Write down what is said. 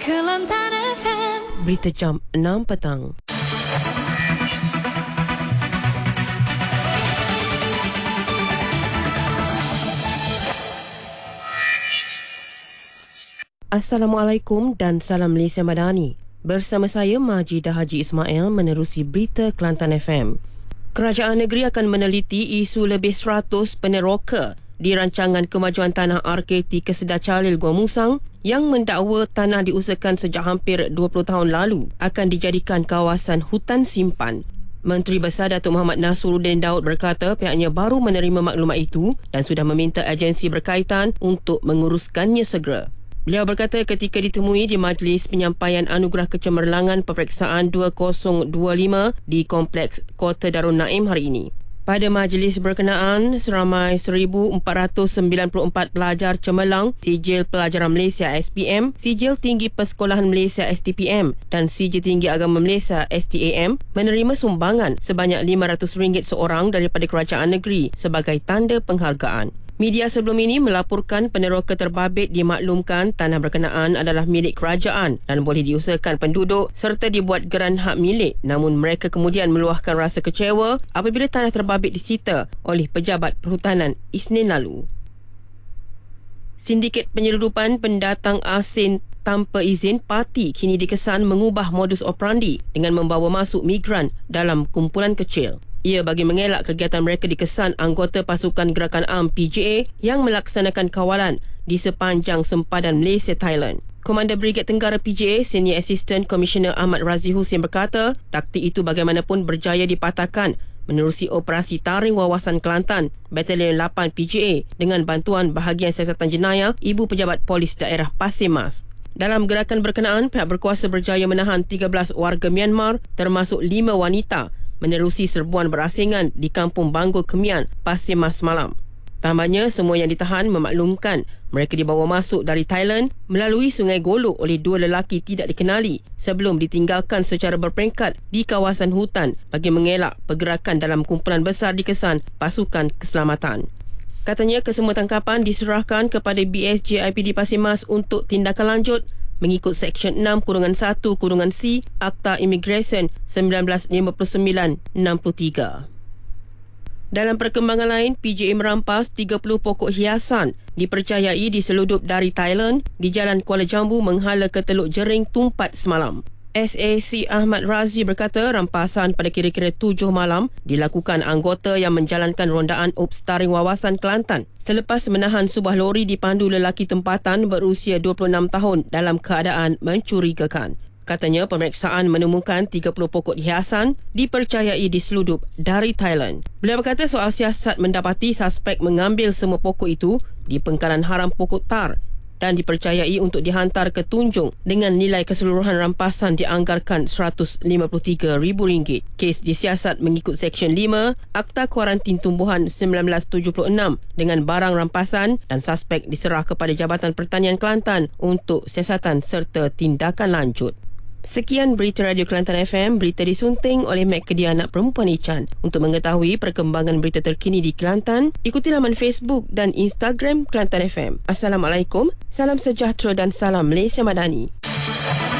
Kelantan FM. Berita jam 6 petang. Assalamualaikum dan salam Malaysia Madani. Bersama saya Majidah Haji Ismail menerusi berita Kelantan FM. Kerajaan negeri akan meneliti isu lebih 100 peneroka di rancangan kemajuan tanah RKT Kesedah Chalil Gua Musang yang mendakwa tanah diusahakan sejak hampir 20 tahun lalu akan dijadikan kawasan hutan simpan. Menteri Besar Datuk Muhammad Nasruddin Daud berkata pihaknya baru menerima maklumat itu dan sudah meminta agensi berkaitan untuk menguruskannya segera. Beliau berkata ketika ditemui di Majlis Penyampaian Anugerah Kecemerlangan Peperiksaan 2025 di Kompleks Kota Darul Naim hari ini. Pada majlis berkenaan, seramai 1,494 pelajar cemerlang Sijil Pelajaran Malaysia SPM, Sijil Tinggi Persekolahan Malaysia STPM dan Sijil Tinggi Agama Malaysia STAM menerima sumbangan sebanyak RM500 seorang daripada kerajaan negeri sebagai tanda penghargaan. Media sebelum ini melaporkan peneroka terbabit dimaklumkan tanah berkenaan adalah milik kerajaan dan boleh diusahakan penduduk serta dibuat geran hak milik, namun mereka kemudian meluahkan rasa kecewa apabila tanah terbabit disita oleh Pejabat Perhutanan Isnin lalu. Sindiket penyeludupan pendatang asing tanpa izin parti kini dikesan mengubah modus operandi dengan membawa masuk migran dalam kumpulan kecil. Ia bagi mengelak kegiatan mereka dikesan anggota pasukan gerakan am PJA yang melaksanakan kawalan di sepanjang sempadan Malaysia-Thailand. Komander Brigade Tenggara PJA, Senior Assistant Commissioner Ahmad Razi Husin berkata, taktik itu bagaimanapun berjaya dipatahkan menerusi operasi taring wawasan Kelantan Batalion 8 PJA dengan bantuan Bahagian Siasatan Jenayah Ibu Pejabat Polis Daerah Pasir Mas. Dalam gerakan berkenaan, pihak berkuasa berjaya menahan 13 warga Myanmar termasuk 5 wanita menerusi serbuan berasingan di Kampung Banggul Kemian, Pasir Mas malam. Tambahnya, semua yang ditahan memaklumkan mereka dibawa masuk dari Thailand melalui Sungai Golok oleh 2 lelaki tidak dikenali sebelum ditinggalkan secara berperingkat di kawasan hutan bagi mengelak pergerakan dalam kumpulan besar dikesan pasukan keselamatan. Katanya, kesemua tangkapan diserahkan kepada BSJ IPD Pasir Mas untuk tindakan lanjut mengikut Seksyen 6-1-C Akta Imigresen 1959-63. Dalam perkembangan lain, PJA merampas 30 pokok hiasan dipercayai diseludup dari Thailand di Jalan Kuala Jambu menghala ke Teluk Jering Tumpat semalam. SAC Ahmad Razi berkata rampasan pada kira-kira 7 malam dilakukan anggota yang menjalankan rondaan Ops Taring Wawasan Kelantan selepas menahan sebuah lori dipandu lelaki tempatan berusia 26 tahun dalam keadaan mencurigakan. Katanya pemeriksaan menemukan 30 pokok hiasan dipercayai diseludup dari Thailand. Beliau berkata soal siasat mendapati suspek mengambil semua pokok itu di pengkalan haram pokok tar dan dipercayai untuk dihantar ke Tunjung dengan nilai keseluruhan rampasan dianggarkan RM153,000. Kes disiasat mengikut Seksyen 5 Akta Kuarantin Tumbuhan 1976 dengan barang rampasan dan suspek diserah kepada Jabatan Pertanian Kelantan untuk siasatan serta tindakan lanjut. Sekian berita Radio Kelantan FM, berita disunting oleh Mek Kedia Anak Perempuan Ichan. Untuk mengetahui perkembangan berita terkini di Kelantan, ikuti laman Facebook dan Instagram Kelantan FM. Assalamualaikum, salam sejahtera dan salam Malaysia Madani.